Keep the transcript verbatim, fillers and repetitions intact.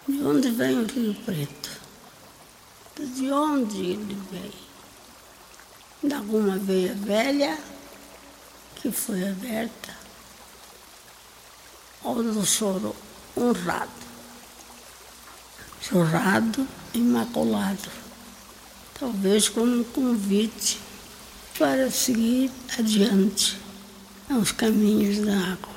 De onde vem o Rio Preto? De onde ele vem? De alguma veia velha que foi aberta ou do choro honrado, chorado, imaculado, talvez com um convite para seguir adiante aos caminhos da água.